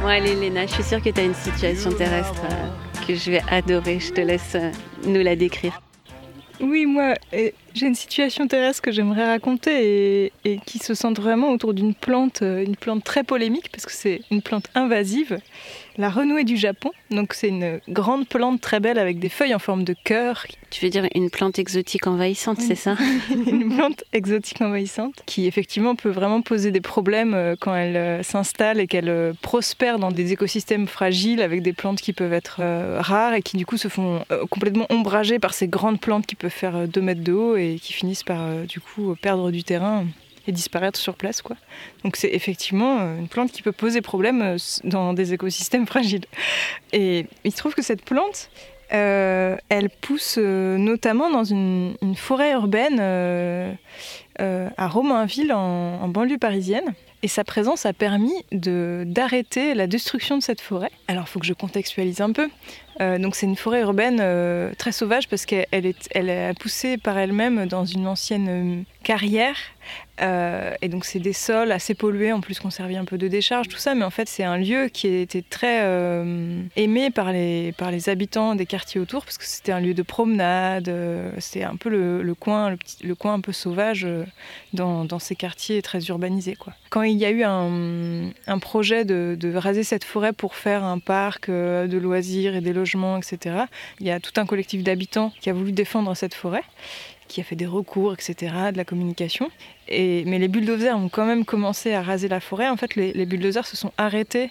Bon allez Léna, je suis sûre que tu as une situation terrestre que je vais adorer. Je te laisse nous la décrire. Oui, moi, j'ai une situation terrestre que j'aimerais raconter et qui se centre vraiment autour d'une plante très polémique parce que c'est une plante invasive, la renouée du Japon. Donc c'est une grande plante très belle avec des feuilles en forme de cœur. Tu veux dire une plante exotique envahissante, c'est ça? Une plante exotique envahissante qui effectivement peut vraiment poser des problèmes quand elle s'installe et qu'elle prospère dans des écosystèmes fragiles avec des plantes qui peuvent être rares et qui du coup se font complètement ombrager par ces grandes plantes qui peuvent faire 2 mètres de haut et qui finissent par du coup perdre du terrain et disparaître sur place, quoi. Donc c'est effectivement une plante qui peut poser problème dans des écosystèmes fragiles. Et il se trouve que cette plante, elle pousse notamment dans une forêt urbaine à Romainville, en banlieue parisienne. Et sa présence a permis d'arrêter la destruction de cette forêt. Alors il faut que je contextualise un peu. Donc c'est une forêt urbaine très sauvage parce qu'elle est poussée par elle-même dans une ancienne carrière. Et donc c'est des sols assez pollués, en plus qu'on servait un peu de décharge, tout ça. Mais en fait c'est un lieu qui était très aimé par les habitants des quartiers autour parce que c'était un lieu de promenade. C'était un peu le coin un peu sauvage dans ces quartiers très urbanisés, quoi. Quand il y a eu un projet de raser cette forêt pour faire un parc de loisirs et des logements, etc., il y a tout un collectif d'habitants qui a voulu défendre cette forêt, qui a fait des recours, etc., de la communication. Mais les bulldozers ont quand même commencé à raser la forêt. En fait, les bulldozers se sont arrêtés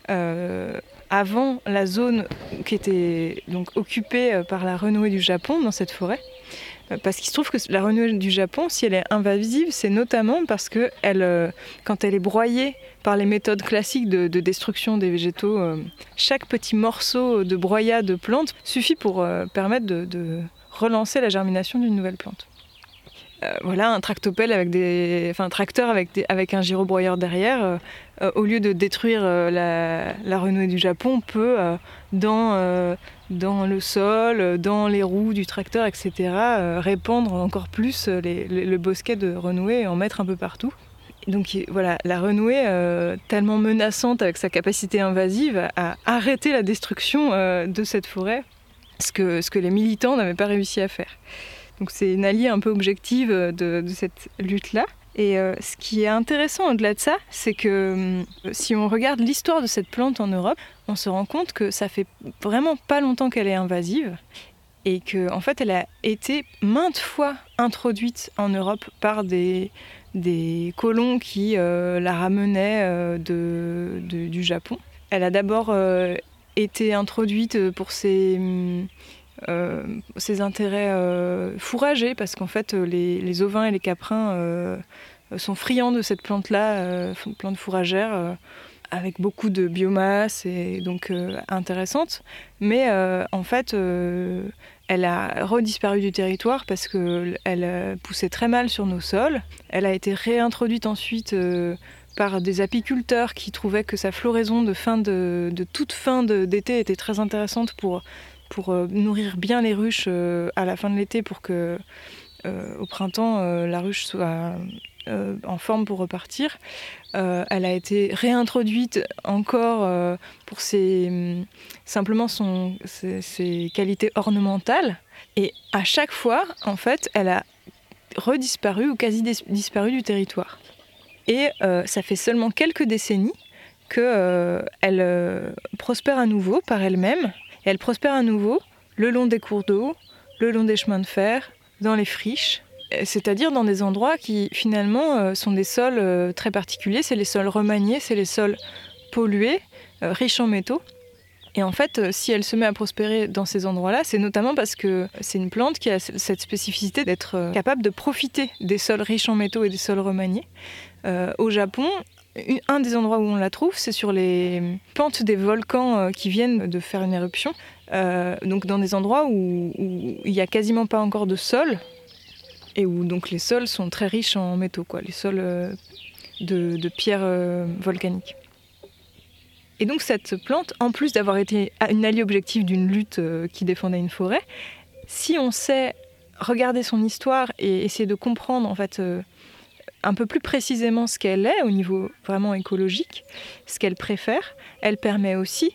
avant la zone qui était donc occupée par la renouée du Japon dans cette forêt. Parce qu'il se trouve que la renouée du Japon, si elle est invasive, c'est notamment parce que quand elle est broyée par les méthodes classiques de destruction des végétaux, chaque petit morceau de broyat de plante suffit pour permettre de relancer la germination d'une nouvelle plante. Voilà, un tractopelle un tracteur avec un gyrobroyeur derrière, au lieu de détruire la renouée du Japon, peut dans le sol, dans les roues du tracteur, etc., répandre encore plus le bosquet de renouée et en mettre un peu partout. Donc voilà, la renouée, tellement menaçante avec sa capacité invasive, a arrêté la destruction de cette forêt, ce que les militants n'avaient pas réussi à faire. Donc c'est une alliée un peu objective de cette lutte-là. Et ce qui est intéressant au-delà de ça, c'est que si on regarde l'histoire de cette plante en Europe, on se rend compte que ça fait vraiment pas longtemps qu'elle est invasive et qu'en fait elle a été maintes fois introduite en Europe par des colons qui la ramenaient du Japon. Elle a d'abord été introduite pour ses intérêts fourragers, parce qu'en fait les ovins et les caprins sont friands de cette plante-là, plante fourragère, avec beaucoup de biomasse et donc intéressante. Mais en fait, elle a redisparu du territoire parce qu'elle poussait très mal sur nos sols. Elle a été réintroduite ensuite par des apiculteurs qui trouvaient que sa floraison de toute fin d'été était très intéressante pour nourrir bien les ruches à la fin de l'été, pour que au printemps la ruche soit en forme pour repartir. Elle a été réintroduite encore pour simplement ses qualités ornementales. Et à chaque fois, en fait, elle a redisparu ou quasi disparu du territoire. Et ça fait seulement quelques décennies qu'elle prospère à nouveau par elle-même. Et elle prospère à nouveau le long des cours d'eau, le long des chemins de fer, dans les friches, c'est-à-dire dans des endroits qui finalement sont des sols très particuliers. C'est les sols remaniés, c'est les sols pollués, riches en métaux. Et en fait, si elle se met à prospérer dans ces endroits-là, c'est notamment parce que c'est une plante qui a cette spécificité d'être capable de profiter des sols riches en métaux et des sols remaniés. Au Japon, un des endroits où on la trouve, c'est sur les pentes des volcans qui viennent de faire une éruption. Donc dans des endroits où il n'y a quasiment pas encore de sol, et où donc les sols sont très riches en métaux, quoi, les sols de pierres volcaniques. Et donc cette plante, en plus d'avoir été une alliée objective d'une lutte qui défendait une forêt, si on sait regarder son histoire et essayer de comprendre en fait un peu plus précisément ce qu'elle est au niveau vraiment écologique, ce qu'elle préfère. Elle permet aussi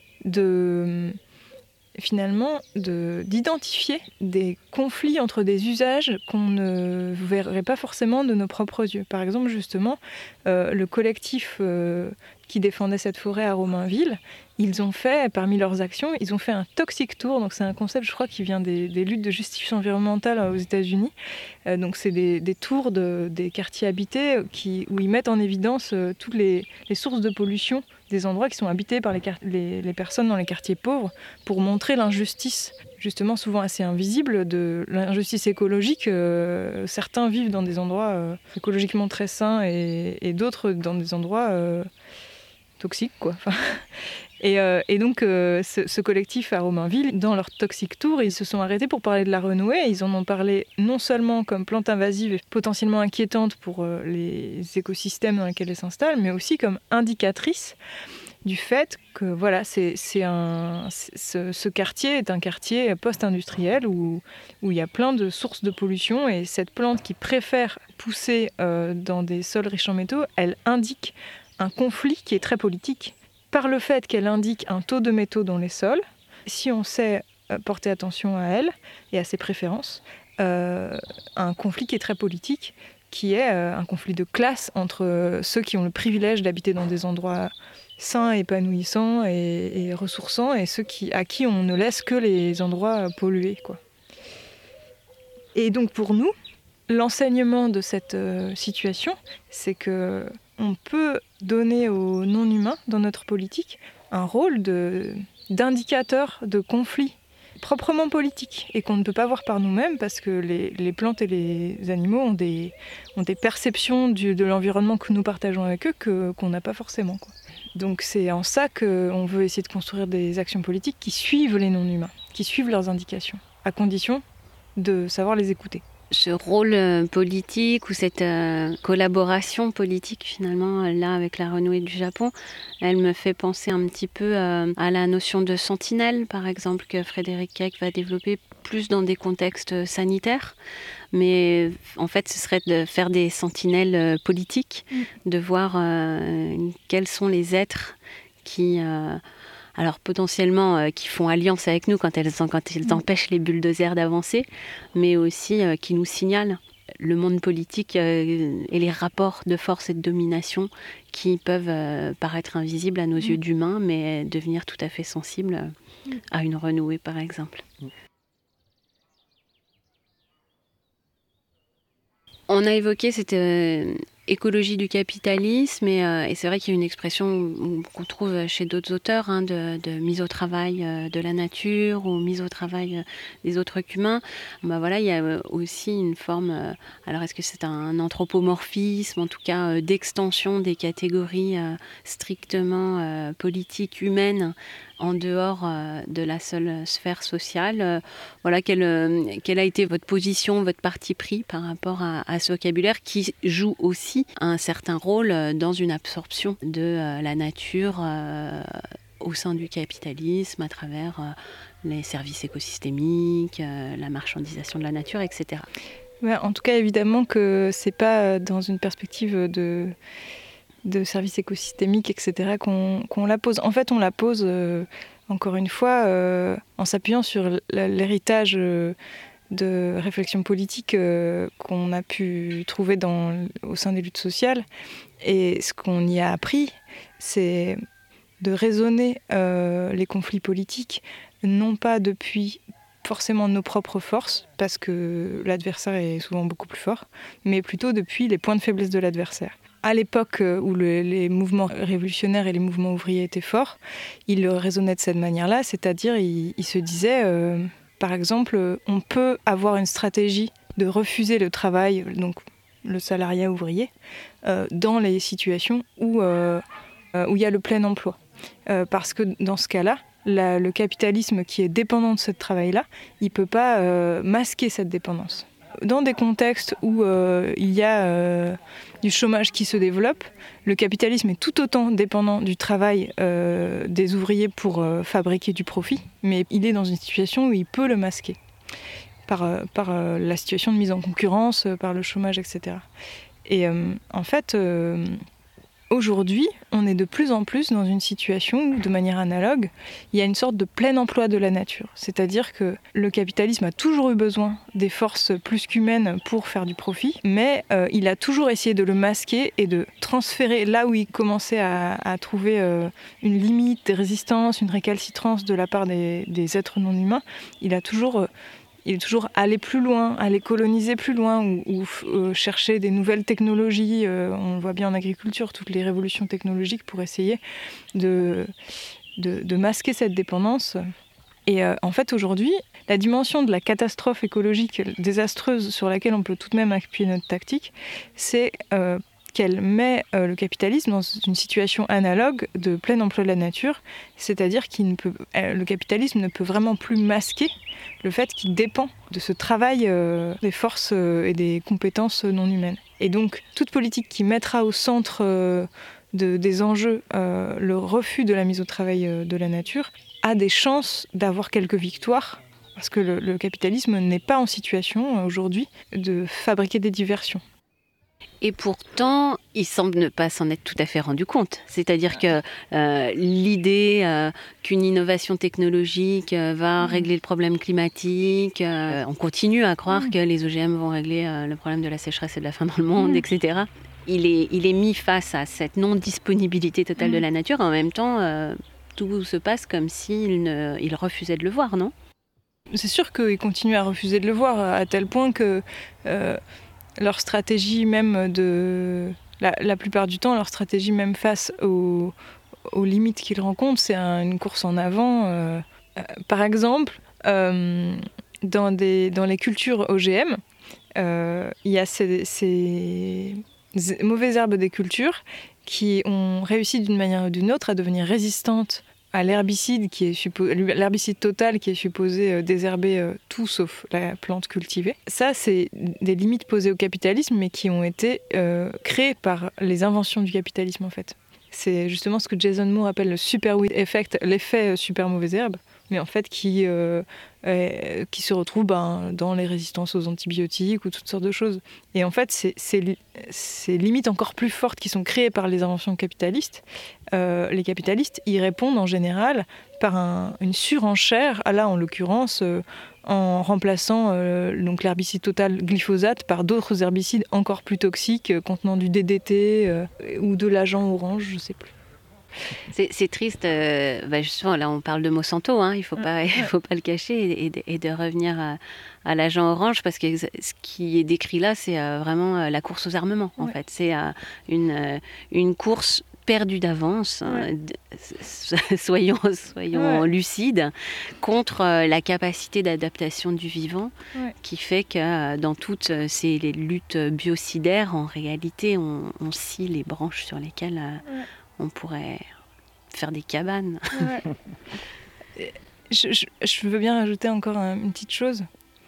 d'identifier des conflits entre des usages qu'on ne verrait pas forcément de nos propres yeux. Par exemple, justement, le collectif qui défendait cette forêt à Romainville, ils ont fait, parmi leurs actions, ils ont fait un toxic tour. Donc c'est un concept, je crois, qui vient des luttes de justice environnementale aux États-Unis. Donc c'est des tours des quartiers habités où ils mettent en évidence toutes les sources de pollution des endroits qui sont habités par les personnes dans les quartiers pauvres, pour montrer l'injustice, justement souvent assez invisible, de l'injustice écologique. Certains vivent dans des endroits écologiquement très sains et d'autres dans des endroits toxiques, quoi. Et donc, ce collectif à Romainville, dans leur Toxic Tour, ils se sont arrêtés pour parler de la renouée. Ils en ont parlé non seulement comme plante invasive et potentiellement inquiétante pour les écosystèmes dans lesquels elle s'installe, mais aussi comme indicatrice du fait que voilà, ce quartier est un quartier post-industriel où il y a plein de sources de pollution, et cette plante qui préfère pousser dans des sols riches en métaux, elle indique un conflit qui est très politique. Par le fait qu'elle indique un taux de métaux dans les sols, si on sait porter attention à elle et à ses préférences, un conflit qui est très politique, qui est un conflit de classe entre ceux qui ont le privilège d'habiter dans des endroits sains, épanouissants et ressourçants, et ceux à qui on ne laisse que les endroits pollués, quoi. Et donc pour nous, l'enseignement de cette situation, c'est que on peut donner aux non-humains dans notre politique un rôle d'indicateur de conflits proprement politiques, et qu'on ne peut pas voir par nous-mêmes, parce que les plantes et les animaux ont des perceptions de l'environnement que nous partageons avec eux qu'on n'a pas forcément, quoi. Donc c'est en ça qu'on veut essayer de construire des actions politiques qui suivent les non-humains, qui suivent leurs indications, à condition de savoir les écouter. Ce rôle politique ou cette collaboration politique finalement là avec la renouée du Japon, elle me fait penser un petit peu à la notion de sentinelle par exemple, que Frédéric Keck va développer plus dans des contextes sanitaires. Mais en fait ce serait de faire des sentinelles politiques, de voir quels sont les êtres qui... alors potentiellement qui font alliance avec nous quand ils empêchent les bulldozers d'avancer, mais aussi qui nous signalent le monde politique et les rapports de force et de domination qui peuvent paraître invisibles à nos yeux d'humains, mais devenir tout à fait sensibles à une renouée par exemple. On a évoqué cette écologie du capitalisme, et c'est vrai qu'il y a une expression qu'on trouve chez d'autres auteurs, de mise au travail de la nature ou mise au travail des autres humains. Voilà, il y a aussi une forme, alors est-ce que c'est un anthropomorphisme, en tout cas d'extension des catégories strictement politiques, humaines, en dehors de la seule sphère sociale. Voilà, quelle a été votre position, votre parti pris par rapport à ce vocabulaire qui joue aussi un certain rôle dans une absorption de la nature au sein du capitalisme, à travers les services écosystémiques, la marchandisation de la nature, etc. Ouais, en tout cas, évidemment que c'est pas dans une perspective de services écosystémiques, etc., qu'on la pose. En fait, on la pose, encore une fois, en s'appuyant sur l'héritage de réflexion politique qu'on a pu trouver au sein des luttes sociales. Et ce qu'on y a appris, c'est de raisonner les conflits politiques, non pas depuis forcément nos propres forces, parce que l'adversaire est souvent beaucoup plus fort, mais plutôt depuis les points de faiblesse de l'adversaire. À l'époque où les mouvements révolutionnaires et les mouvements ouvriers étaient forts, ils raisonnaient de cette manière-là, c'est-à-dire ils se disaient, par exemple, on peut avoir une stratégie de refuser le travail, donc le salariat ouvrier, dans les situations où il y a le plein emploi. Parce que dans ce cas-là, le capitalisme qui est dépendant de ce travail-là, il ne peut pas masquer cette dépendance. Dans des contextes où il y a du chômage qui se développe, le capitalisme est tout autant dépendant du travail des ouvriers pour fabriquer du profit, mais il est dans une situation où il peut le masquer par la situation de mise en concurrence, par le chômage, etc. Et en fait, aujourd'hui, on est de plus en plus dans une situation où, de manière analogue, il y a une sorte de plein emploi de la nature. C'est-à-dire que le capitalisme a toujours eu besoin des forces plus qu'humaines pour faire du profit, mais il a toujours essayé de le masquer et de transférer là où il commençait à trouver une limite, des résistances, une récalcitrance de la part des êtres non humains. Il est toujours allé plus loin, aller coloniser plus loin ou chercher des nouvelles technologies. On le voit bien en agriculture, toutes les révolutions technologiques pour essayer de masquer cette dépendance. Et en fait, aujourd'hui, la dimension de la catastrophe écologique désastreuse sur laquelle on peut tout de même appuyer notre tactique, c'est qu'elle met le capitalisme dans une situation analogue de plein emploi de la nature, c'est-à-dire le capitalisme ne peut vraiment plus masquer le fait qu'il dépend de ce travail des forces et des compétences non humaines. Et donc, toute politique qui mettra au centre des enjeux le refus de la mise au travail de la nature a des chances d'avoir quelques victoires, parce que le capitalisme n'est pas en situation aujourd'hui de fabriquer des diversions. Et pourtant, il semble ne pas s'en être tout à fait rendu compte. C'est-à-dire que l'idée qu'une innovation technologique va régler le problème climatique, on continue à croire que les OGM vont régler le problème de la sécheresse et de la faim dans le monde, etc. Il est mis face à cette non-disponibilité totale de la nature. En même temps, tout se passe comme s'il refusait de le voir, non ? C'est sûr qu'il continue à refuser de le voir, à tel point que... leur stratégie même la plupart du temps, leur stratégie même face aux limites qu'ils rencontrent, c'est une course en avant. Par exemple, dans les cultures OGM, il y a ces mauvaises herbes des cultures qui ont réussi d'une manière ou d'une autre à devenir résistantes à l'herbicide l'herbicide total qui est supposé désherber tout sauf la plante cultivée. Ça, c'est des limites posées au capitalisme, mais qui ont été créées par les inventions du capitalisme, en fait. C'est justement ce que Jason Moore appelle le superweed effect, l'effet super mauvaise herbe, mais en fait qui se retrouve dans les résistances aux antibiotiques ou toutes sortes de choses. Et en fait, ces limites encore plus fortes qui sont créées par les inventions capitalistes, les capitalistes y répondent en général par une surenchère, là en l'occurrence en remplaçant donc l'herbicide total glyphosate par d'autres herbicides encore plus toxiques contenant du DDT ou de l'agent orange, je ne sais plus. C'est triste, justement, là on parle de Monsanto, il faut pas le cacher, et de revenir à l'agent orange, parce que ce qui est décrit là, c'est vraiment la course aux armements, en fait. C'est une course perdue d'avance, soyons lucides, contre la capacité d'adaptation du vivant, qui fait que dans toutes ces luttes biocidaires, en réalité, on scie les branches sur lesquelles... on pourrait faire des cabanes. Je veux bien rajouter encore une petite chose.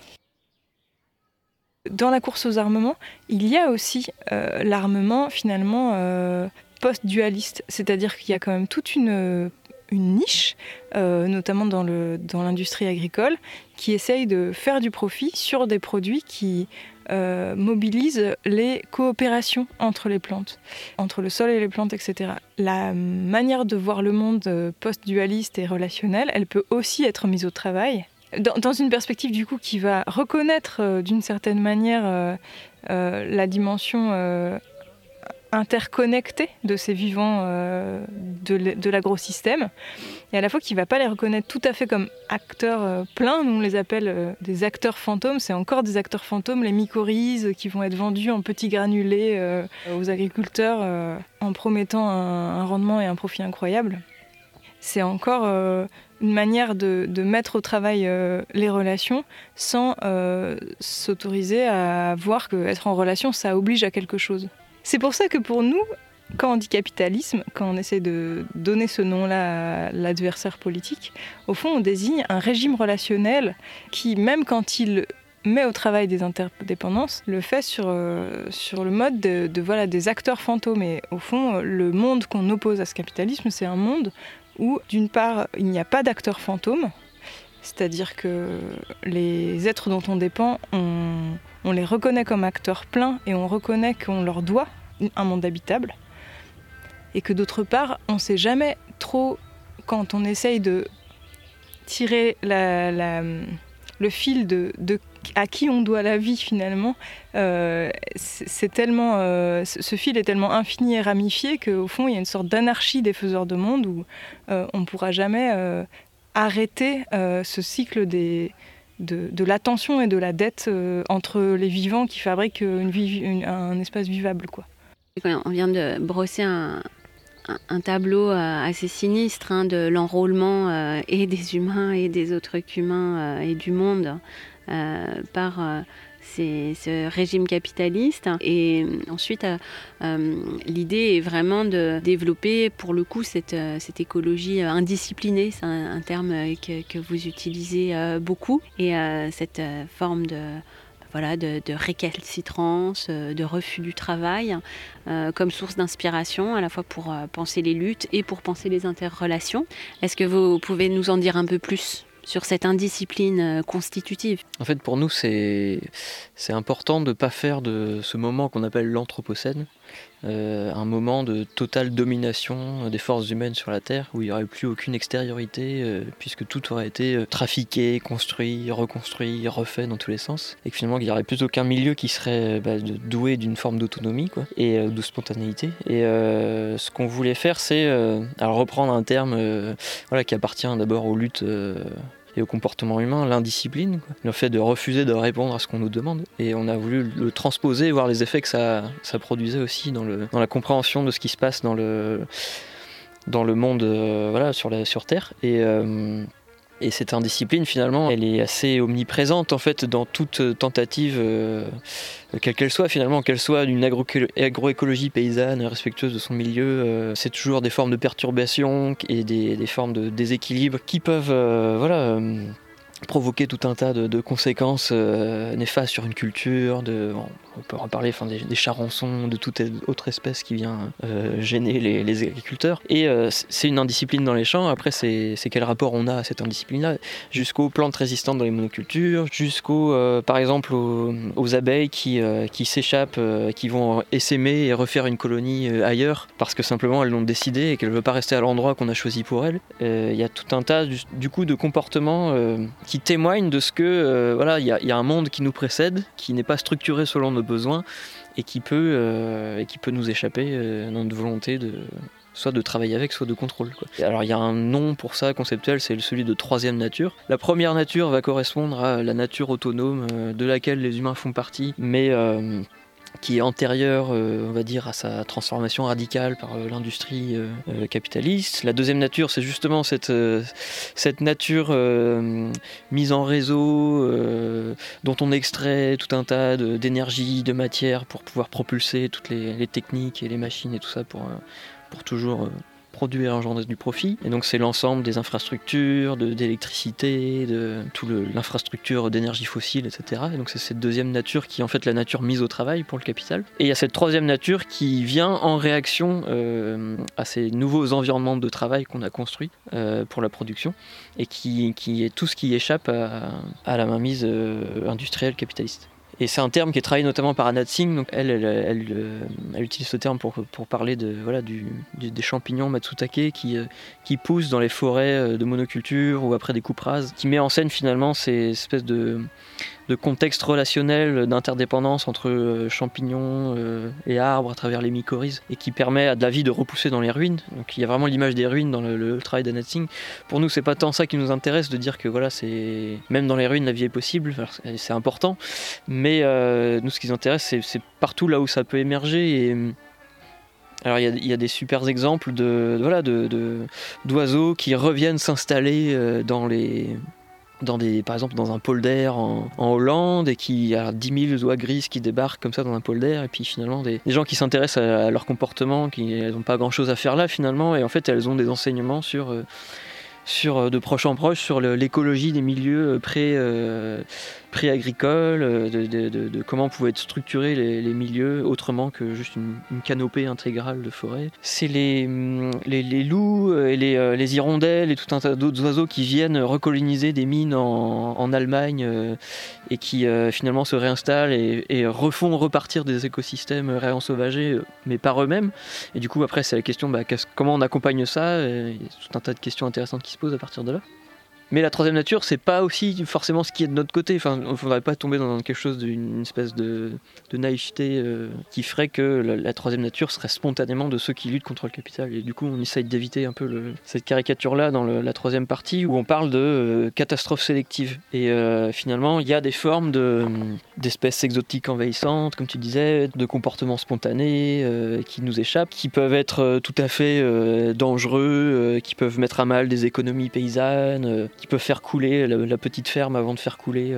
Dans la course aux armements, il y a aussi l'armement finalement post-dualiste. C'est-à-dire qu'il y a quand même toute une niche, notamment dans l'industrie agricole, qui essaye de faire du profit sur des produits qui mobilise les coopérations entre les plantes, entre le sol et les plantes, etc. La manière de voir le monde post-dualiste et relationnel, elle peut aussi être mise au travail, dans une perspective du coup qui va reconnaître d'une certaine manière la dimension interconnectés de ces vivants de l'agrosystème, et à la fois qui ne va pas les reconnaître tout à fait comme acteurs pleins. Nous on les appelle des acteurs fantômes. C'est encore des acteurs fantômes, les mycorhizes qui vont être vendus en petits granulés aux agriculteurs en promettant un rendement et un profit incroyable. C'est encore une manière de mettre au travail les relations sans s'autoriser à voir qu'être en relation, ça oblige à quelque chose. C'est pour ça que pour nous, quand on dit capitalisme, quand on essaie de donner ce nom-là à l'adversaire politique, au fond, on désigne un régime relationnel qui, même quand il met au travail des interdépendances, le fait sur le mode des acteurs fantômes. Et au fond, le monde qu'on oppose à ce capitalisme, c'est un monde où, d'une part, il n'y a pas d'acteurs fantômes. c'est-à-dire que les êtres dont on dépend, on les reconnaît comme acteurs pleins et on reconnaît qu'on leur doit un monde habitable. Et que d'autre part, on ne sait jamais trop, quand on essaye de tirer le fil de à qui on doit la vie finalement, c'est tellement, ce fil est tellement infini et ramifié qu'au fond il y a une sorte d'anarchie des faiseurs de monde où on ne pourra jamais arrêter ce cycle de l'attention et de la dette entre les vivants qui fabriquent un espace vivable, quoi. On vient de brosser un tableau assez sinistre de l'enrôlement et des humains et des autres humains et du monde par ce régime capitaliste. Et ensuite, l'idée est vraiment de développer, pour le coup, cette écologie indisciplinée. C'est un terme que vous utilisez beaucoup. Et cette forme de récalcitrance, de refus du travail, comme source d'inspiration, à la fois pour penser les luttes et pour penser les interrelations. Est-ce que vous pouvez nous en dire un peu plus sur cette indiscipline constitutive? En fait, pour nous, c'est important de ne pas faire de ce moment qu'on appelle l'anthropocène un moment de totale domination des forces humaines sur la Terre, où il n'y aurait plus aucune extériorité, puisque tout aurait été trafiqué, construit, reconstruit, refait dans tous les sens, et que finalement il n'y aurait plus aucun milieu qui serait doué d'une forme d'autonomie, quoi, et de spontanéité. Et ce qu'on voulait faire, c'est alors reprendre un terme qui appartient d'abord aux luttes et au comportement humain, l'indiscipline, quoi. Le fait de refuser de répondre à ce qu'on nous demande. Et on a voulu le transposer et voir les effets que ça produisait aussi dans la compréhension de ce qui se passe dans le monde sur Terre. Et cette indiscipline, finalement, elle est assez omniprésente en fait dans toute tentative, quelle qu'elle soit finalement, qu'elle soit d'une agroécologie paysanne respectueuse de son milieu. C'est toujours des formes de perturbation et des formes de déséquilibre qui peuvent provoquer tout un tas de conséquences néfastes sur une culture. On peut en parler des charançons, de toute autre espèce qui vient gêner les agriculteurs. Et c'est une indiscipline dans les champs. Après, c'est quel rapport on a à cette indiscipline-là, jusqu'aux plantes résistantes dans les monocultures, jusqu'aux, par exemple, aux abeilles qui s'échappent, qui vont essaimer et refaire une colonie ailleurs, parce que simplement elles l'ont décidé et qu'elles ne veulent pas rester à l'endroit qu'on a choisi pour elles. Il y a tout un tas du coup de comportements qui témoignent de ce que il y a un monde qui nous précède, qui n'est pas structuré selon nos besoins et qui peut nous échapper dans notre volonté soit de travailler avec, soit de contrôle, quoi. Alors il y a un nom pour ça conceptuel, c'est celui de troisième nature. La première nature va correspondre à la nature autonome de laquelle les humains font partie, mais qui est antérieure, on va dire, à sa transformation radicale par l'industrie capitaliste. La deuxième nature, c'est justement cette nature mise en réseau, dont on extrait tout un tas d'énergie, de matière pour pouvoir propulser toutes les techniques et les machines et tout ça pour toujours produire, engendrer du profit. Et donc c'est l'ensemble des infrastructures, d'électricité, de toute l'infrastructure d'énergie fossile, etc. Et donc c'est cette deuxième nature qui est en fait la nature mise au travail pour le capital. Et il y a cette troisième nature qui vient en réaction à ces nouveaux environnements de travail qu'on a construits pour la production, et qui est tout ce qui échappe à la mainmise industrielle capitaliste. Et c'est un terme qui est travaillé notamment par Anna Tsing. Donc elle utilise ce terme pour parler des champignons matsutake qui poussent dans les forêts de monoculture ou après des coupes rases, qui met en scène finalement ces espèces de contexte relationnel d'interdépendance entre champignons et arbres à travers les mycorhizes, et qui permet à de la vie de repousser dans les ruines. Donc il y a vraiment l'image des ruines dans le travail d'Anna Tsing. Pour nous, c'est pas tant ça qui nous intéresse, de dire que c'est même dans les ruines la vie est possible. Alors, c'est important, mais nous ce qui nous intéresse, c'est partout là où ça peut émerger. Et alors il y a des super exemples d'oiseaux qui reviennent s'installer par exemple dans un polder en Hollande, et qui a 10 000 oies grises qui débarquent comme ça dans un polder, et puis finalement des gens qui s'intéressent à leur comportement, elles n'ont pas grand chose à faire là finalement, et en fait elles ont des enseignements sur de proche en proche sur l'écologie des milieux pré-agricole, de comment pouvaient être structurés les milieux autrement que juste une canopée intégrale de forêt. C'est les loups et les hirondelles et tout un tas d'autres oiseaux qui viennent recoloniser des mines en Allemagne et qui finalement se réinstallent et refont repartir des écosystèmes réensauvagés, mais par eux-mêmes. Et du coup, après, c'est la question comment on accompagne ça, et il y a tout un tas de questions intéressantes qui se posent à partir de là. Mais la troisième nature, c'est pas aussi forcément ce qui est de notre côté. Enfin, on ne faudrait pas tomber dans quelque chose d'une espèce de naïveté qui ferait que la troisième nature serait spontanément de ceux qui luttent contre le capital. Et du coup, on essaye d'éviter un peu cette caricature-là dans la troisième partie où on parle de catastrophes sélectives. Et finalement, il y a des formes d'espèces exotiques envahissantes, comme tu disais, de comportements spontanés qui nous échappent, qui peuvent être tout à fait dangereux, qui peuvent mettre à mal des économies paysannes, qui peuvent faire couler la petite ferme avant de faire couler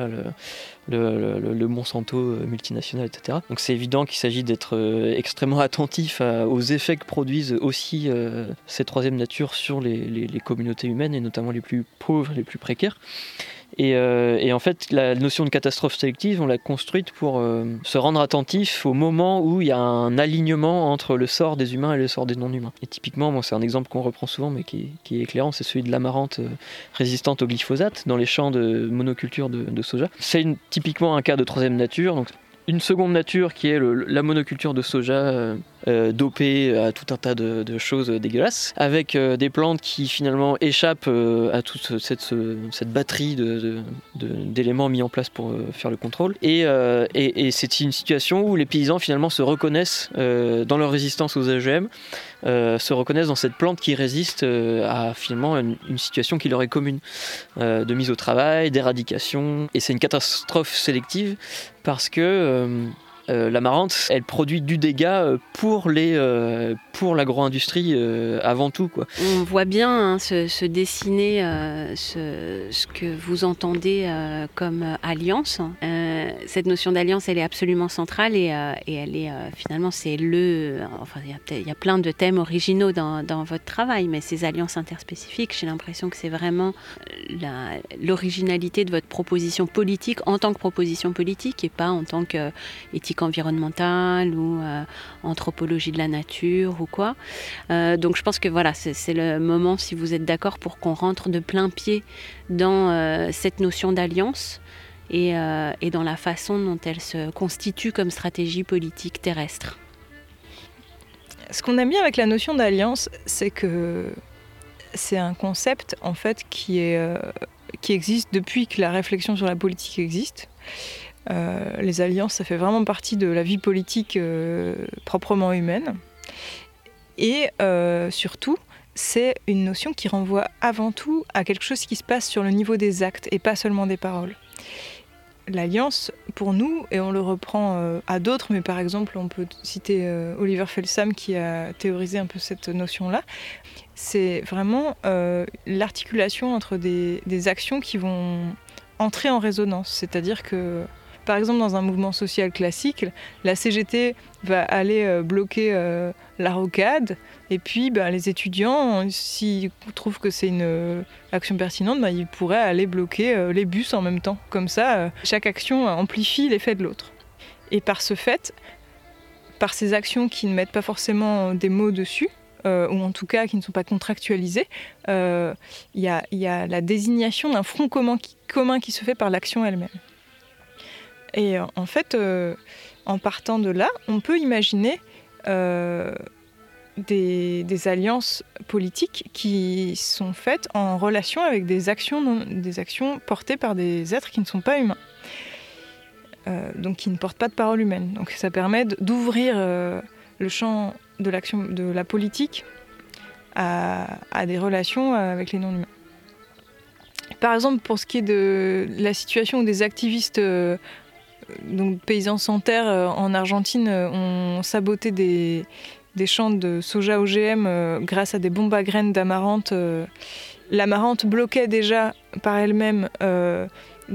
le Monsanto multinational, etc. Donc c'est évident qu'il s'agit d'être extrêmement attentif aux effets que produisent aussi ces troisième natures sur les communautés humaines, et notamment les plus pauvres, les plus précaires. Et en fait, la notion de catastrophe sélective, on l'a construite pour se rendre attentif au moment où il y a un alignement entre le sort des humains et le sort des non-humains. Et typiquement, c'est un exemple qu'on reprend souvent, mais qui est éclairant, c'est celui de l'amarante résistante au glyphosate dans les champs de monoculture de soja. C'est typiquement un cas de troisième nature. Donc, une seconde nature qui est la monoculture de soja dopée à tout un tas de choses dégueulasses, avec des plantes qui finalement échappent à toute cette batterie d'éléments mis en place pour faire le contrôle. Et c'est une situation où les paysans finalement se reconnaissent dans leur résistance aux OGM, se reconnaissent dans cette plante qui résiste à finalement une situation qui leur est commune, de mise au travail, d'éradication. Et c'est une catastrophe sélective parce que l'amarante, elle produit du dégât pour l'agro-industrie avant tout, quoi. On voit bien se dessiner ce que vous entendez comme alliance. Cette notion d'alliance, elle est absolument centrale et elle est finalement il y a plein de thèmes originaux dans votre travail, mais ces alliances interspécifiques, j'ai l'impression que c'est vraiment l'originalité de votre proposition politique en tant que proposition politique et pas en tant qu'éthique environnementale ou anthropologie de la nature ou quoi. Donc je pense que voilà, c'est le moment, si vous êtes d'accord, pour qu'on rentre de plein pied dans cette notion d'alliance et dans la façon dont elle se constitue comme stratégie politique terrestre. Ce qu'on aime bien avec la notion d'alliance, c'est que c'est un concept en fait qui existe depuis que la réflexion sur la politique existe. Les alliances, ça fait vraiment partie de la vie politique proprement humaine. Et surtout, c'est une notion qui renvoie avant tout à quelque chose qui se passe sur le niveau des actes et pas seulement des paroles. L'alliance, pour nous, et on le reprend à d'autres, mais par exemple, on peut citer Oliver Felsam qui a théorisé un peu cette notion-là, c'est vraiment l'articulation entre des actions qui vont entrer en résonance. C'est-à-dire que, par exemple, dans un mouvement social classique, la CGT va aller bloquer la rocade, et puis les étudiants, s'ils trouvent que c'est une action pertinente, ils pourraient aller bloquer les bus en même temps. Comme ça, chaque action amplifie l'effet de l'autre. Et par ce fait, par ces actions qui ne mettent pas forcément des mots dessus, ou en tout cas qui ne sont pas contractualisées, il y a la désignation d'un front commun qui se fait par l'action elle-même. Et en fait, en partant de là, on peut imaginer des alliances politiques qui sont faites en relation avec des actions portées par des êtres qui ne sont pas humains, donc qui ne portent pas de parole humaine. Donc ça permet d'ouvrir le champ de l'action de la politique à des relations avec les non-humains. Par exemple, pour ce qui est de la situation où des activistes donc paysans sans terre en Argentine ont saboté des champs de soja OGM grâce à des bombes à graines d'amarante. L'amarante bloquait déjà par elle-même un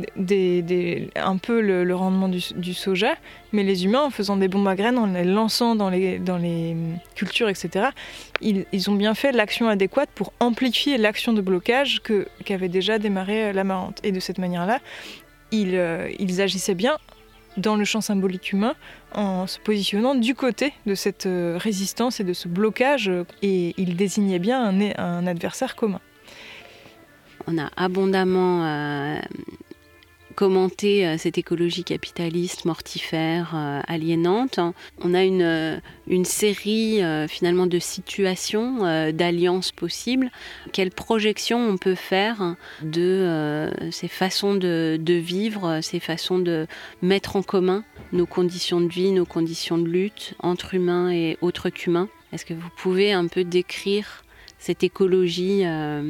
peu le rendement du soja, mais les humains, en faisant des bombes à graines, en les lançant dans les cultures, etc., ils ont bien fait l'action adéquate pour amplifier l'action de blocage qu'avait déjà démarré l'amarante. Et de cette manière-là, ils agissaient bien dans le champ symbolique humain en se positionnant du côté de cette résistance et de ce blocage, et ils désignaient bien un adversaire commun. On a abondamment commenté cette écologie capitaliste, mortifère, aliénante. On a une série finalement de situations, d'alliances possibles. Quelle projection on peut faire de ces façons de vivre, ces façons de mettre en commun nos conditions de vie, nos conditions de lutte entre humains et autres qu'humains? Est-ce que vous pouvez un peu décrire cette écologie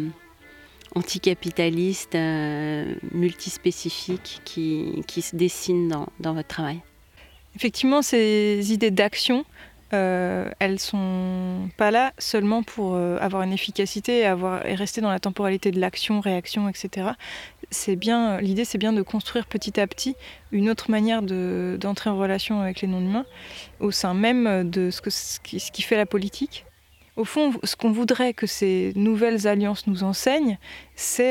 anticapitaliste, multispécifique qui se dessine dans votre travail? Effectivement, ces idées d'action, elles sont pas là seulement pour avoir une efficacité et rester dans la temporalité de l'action, réaction, etc. L'idée, c'est bien de construire petit à petit une autre manière d'entrer en relation avec les non-humains au sein même de ce qui fait la politique. Au fond, ce qu'on voudrait que ces nouvelles alliances nous enseignent, c'est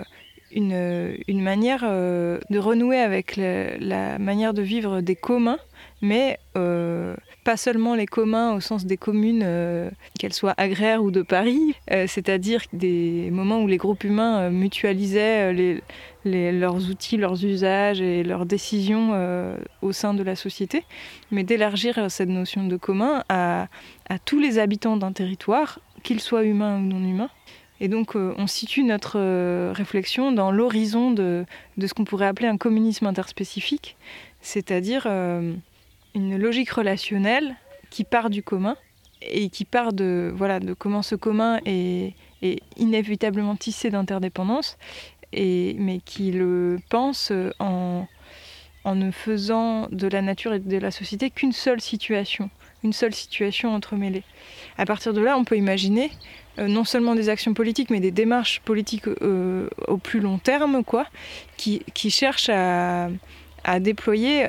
une manière de renouer avec la manière de vivre des communs, mais pas seulement les communs au sens des communes, qu'elles soient agraires ou de Paris, c'est-à-dire des moments où les groupes humains mutualisaient leurs outils, leurs usages et leurs décisions au sein de la société, mais d'élargir cette notion de commun à tous les habitants d'un territoire, qu'ils soient humains ou non humains. Et donc on situe notre réflexion dans l'horizon de ce qu'on pourrait appeler un communisme interspécifique, c'est-à-dire une logique relationnelle qui part du commun et qui part de comment ce commun est inévitablement tissé d'interdépendance, mais qui le pense en ne faisant de la nature et de la société qu'une seule situation entremêlée. À partir de là, on peut imaginer non seulement des actions politiques, mais des démarches politiques au plus long terme, qui cherchent à déployer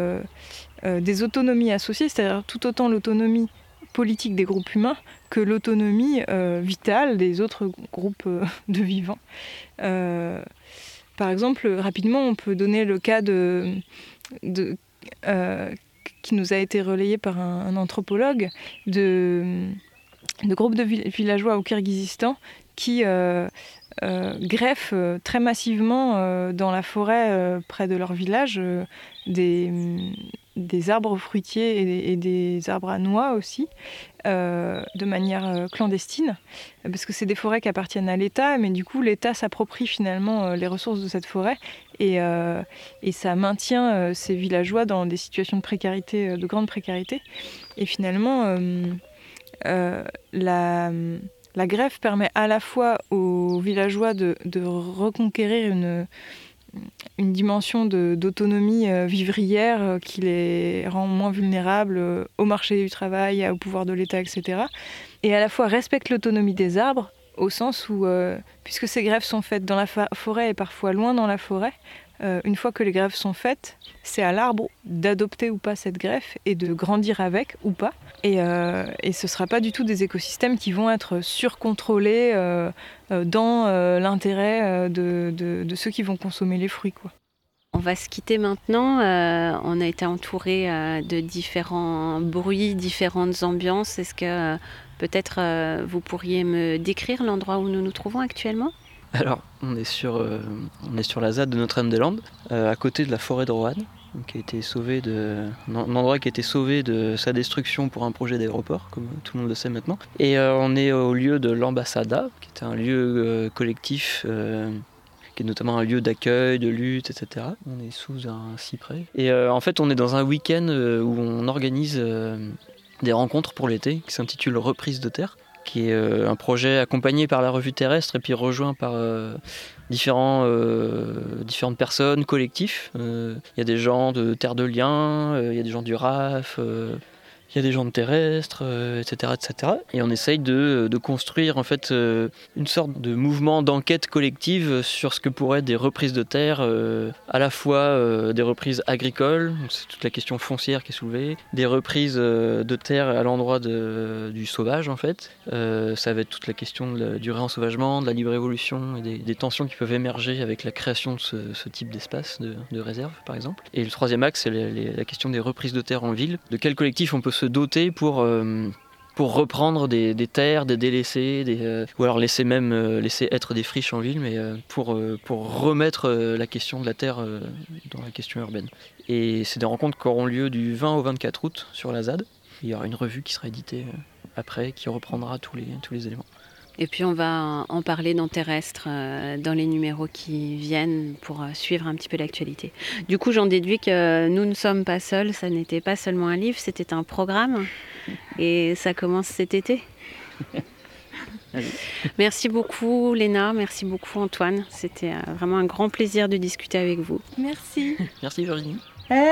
des autonomies associées, c'est-à-dire tout autant l'autonomie politique des groupes humains que l'autonomie vitale des autres groupes de vivants. Par exemple, rapidement, on peut donner le cas qui nous a été relayé par un anthropologue de groupes de villageois au Kirghizistan qui greffent très massivement dans la forêt près de leur village des arbres fruitiers et des arbres à noix aussi, de manière clandestine, parce que c'est des forêts qui appartiennent à l'État, mais du coup l'État s'approprie finalement les ressources de cette forêt et ça maintient ces villageois dans des situations de précarité, de grande précarité. Et finalement, la greffe permet à la fois aux villageois de reconquérir une dimension d'autonomie vivrière qui les rend moins vulnérables au marché du travail, au pouvoir de l'État, etc. Et à la fois respecte l'autonomie des arbres, au sens où, puisque ces greffes sont faites dans la forêt et parfois loin dans la forêt, une fois que les greffes sont faites, c'est à l'arbre d'adopter ou pas cette greffe et de grandir avec ou pas. Et ce ne sera pas du tout des écosystèmes qui vont être surcontrôlés dans l'intérêt de ceux qui vont consommer les fruits, On va se quitter maintenant. On a été entouré de différents bruits, différentes ambiances. Est-ce que peut-être vous pourriez me décrire l'endroit où nous nous trouvons actuellement ? Alors, on est sur la ZAD de Notre-Dame-des-Landes, à côté de la forêt de Roanne, qui a été un endroit qui a été sauvé de sa destruction pour un projet d'aéroport, comme tout le monde le sait maintenant. Et on est au lieu de l'Ambassada, qui est un lieu collectif, qui est notamment un lieu d'accueil, de lutte, etc. On est sous un cyprès. Et en fait, on est dans un week-end où on organise des rencontres pour l'été, qui s'intitule Reprise de Terre, qui est un projet accompagné par la Revue Terrestre et puis rejoint par différentes personnes, collectifs. Il y a des gens de Terre de Liens, il y a des gens du RAF, il y a des gens de terrestres, etc., etc. Et on essaye de construire en fait une sorte de mouvement d'enquête collective sur ce que pourraient être des reprises de terre, à la fois des reprises agricoles, donc c'est toute la question foncière qui est soulevée, des reprises de terre à l'endroit du sauvage en fait. Ça va être toute la question du réensauvagement, de la libre évolution et des tensions qui peuvent émerger avec la création de ce type d'espace, de réserve par exemple. Et le troisième axe, c'est la question des reprises de terre en ville. De quel collectif on peut se doter pour reprendre des terres, des délaissés, ou alors laisser être des friches en ville, mais pour remettre la question de la terre dans la question urbaine. Et c'est des rencontres qui auront lieu du 20 au 24 août sur la ZAD. Il y aura une revue qui sera éditée après, qui reprendra tous les éléments. Et puis on va en parler dans Terrestre, dans les numéros qui viennent pour suivre un petit peu l'actualité. Du coup, j'en déduis que Nous ne sommes pas seuls, ça n'était pas seulement un livre, c'était un programme. Et ça commence cet été. Merci beaucoup Léna, merci beaucoup Antoine. C'était vraiment un grand plaisir de discuter avec vous. Merci. Merci Virginie.